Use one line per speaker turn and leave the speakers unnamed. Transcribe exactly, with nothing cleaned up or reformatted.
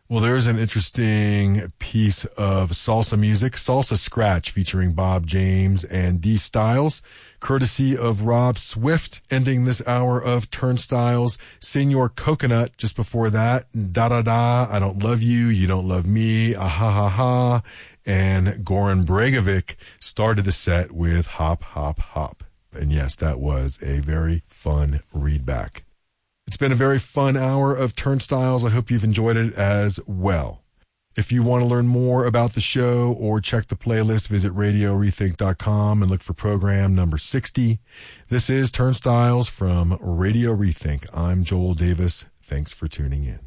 Well, there's an interesting piece of salsa music, Salsa Scratch, featuring Bob James and D Styles, courtesy of Rob Swift. Ending this hour of Turnstiles, Senor Coconut. Just before that, Da Da Da, I Don't Love You, You Don't Love Me, Ah Ha Ha Ha. And Goran Bregovic started the set with Hop, Hop, Hop. And yes, that was a very fun readback. It's been a very fun hour of Turnstiles. I hope you've enjoyed it as well. If you want to learn more about the show or check the playlist, visit radio rethink dot com and look for program number sixty. This is Turnstiles from Radio Rethink. I'm Joel Davis. Thanks for tuning in.